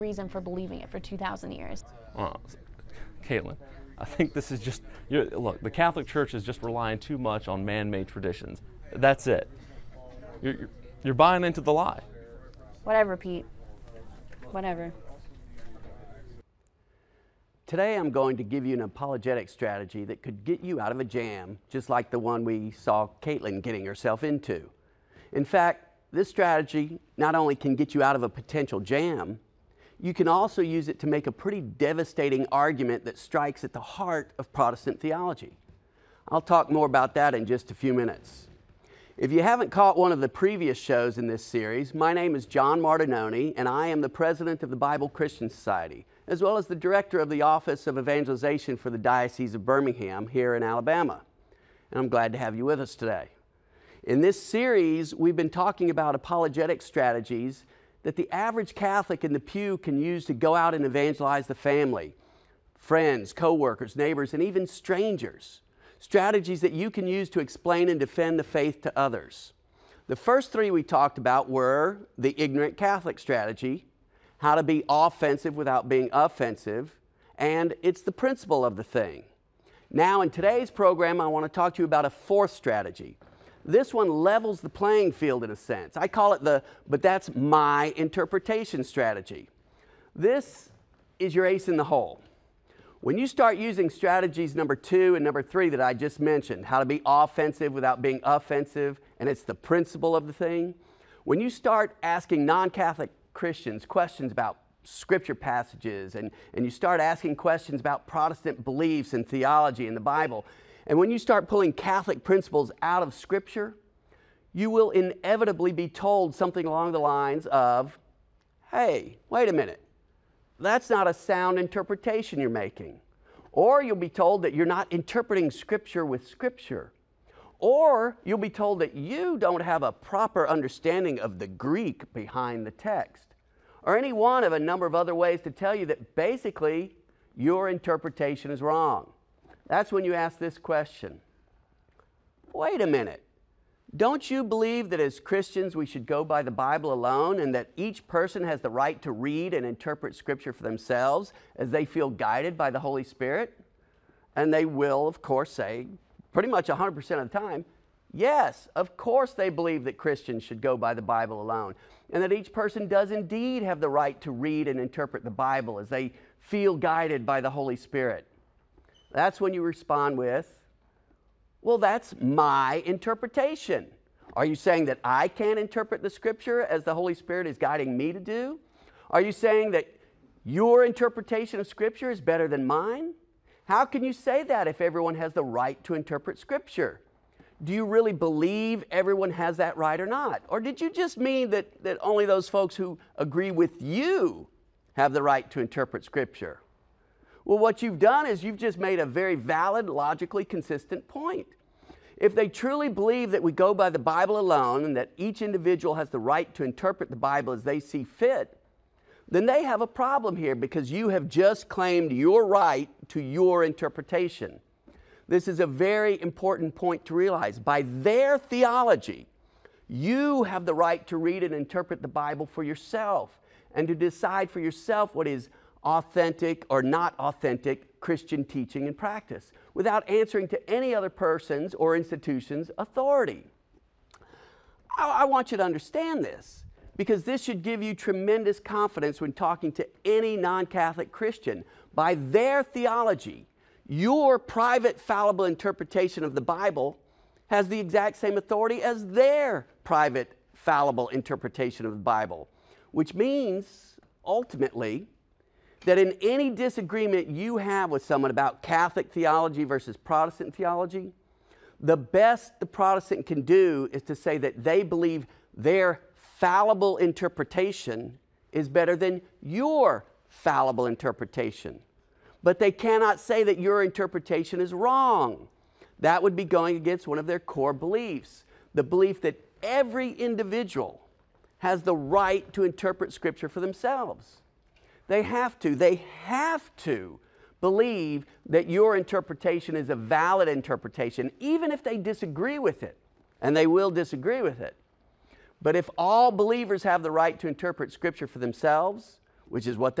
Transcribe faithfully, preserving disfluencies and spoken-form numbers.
reason for believing it for two thousand years. Uh, Caitlin, I think this is just, you're, look, the Catholic Church is just relying too much on man-made traditions. That's it. You're, you're, you're buying into the lie. Whatever, Pete. Whatever. Today I'm going to give you an apologetic strategy that could get you out of a jam, just like the one we saw Caitlin getting herself into. In fact, this strategy not only can get you out of a potential jam, you can also use it to make a pretty devastating argument that strikes at the heart of Protestant theology. I'll talk more about that in just a few minutes. If you haven't caught one of the previous shows in this series, my name is John Martinoni, and I am the president of the Bible Christian Society, as well as the director of the Office of Evangelization for the Diocese of Birmingham here in Alabama. And I'm glad to have you with us today. In this series, we've been talking about apologetic strategies that the average Catholic in the pew can use to go out and evangelize the family, friends, co-workers, neighbors, and even strangers. Strategies that you can use to explain and defend the faith to others. The first three we talked about were the ignorant Catholic strategy, how to be offensive without being offensive, and it's the principle of the thing. Now in today's program, I want to talk to you about a fourth strategy. This one levels the playing field in a sense. I call it the, but that's my interpretation strategy. This is your ace in the hole. When you start using strategies number two and number three that I just mentioned, how to be offensive without being offensive, and it's the principle of the thing, when you start asking non-Catholic Christians questions about scripture passages, and, and you start asking questions about Protestant beliefs and theology in the Bible, and when you start pulling Catholic principles out of Scripture, you will inevitably be told something along the lines of, hey, wait a minute, that's not a sound interpretation you're making. Or you'll be told that you're not interpreting Scripture with Scripture. Or you'll be told that you don't have a proper understanding of the Greek behind the text. Or any one of a number of other ways to tell you that basically your interpretation is wrong. That's when you ask this question. Wait a minute. Don't you believe that as Christians we should go by the Bible alone and that each person has the right to read and interpret Scripture for themselves as they feel guided by the Holy Spirit? And they will, of course, say, pretty much one hundred percent of the time, yes, of course they believe that Christians should go by the Bible alone and that each person does indeed have the right to read and interpret the Bible as they feel guided by the Holy Spirit. That's when you respond with, well, that's my interpretation. Are you saying that I can't interpret the Scripture as the Holy Spirit is guiding me to do? Are you saying that your interpretation of Scripture is better than mine? How can you say that if everyone has the right to interpret Scripture? Do you really believe everyone has that right or not? Or did you just mean that, that only those folks who agree with you have the right to interpret Scripture? Well, what you've done is you've just made a very valid, logically consistent point. If they truly believe that we go by the Bible alone and that each individual has the right to interpret the Bible as they see fit, then they have a problem here because you have just claimed your right to your interpretation. This is a very important point to realize. By their theology, you have the right to read and interpret the Bible for yourself and to decide for yourself what is authentic or not authentic Christian teaching and practice without answering to any other person's or institution's authority. I, I want you to understand this because this should give you tremendous confidence when talking to any non-Catholic Christian. By their theology, your private fallible interpretation of the Bible has the exact same authority as their private fallible interpretation of the Bible, which means ultimately that in any disagreement you have with someone about Catholic theology versus Protestant theology, the best the Protestant can do is to say that they believe their fallible interpretation is better than your fallible interpretation. But they cannot say that your interpretation is wrong. That would be going against one of their core beliefs, the belief that every individual has the right to interpret Scripture for themselves. They have to, they have to believe that your interpretation is a valid interpretation, even if they disagree with it, and they will disagree with it. But if all believers have the right to interpret Scripture for themselves, which is what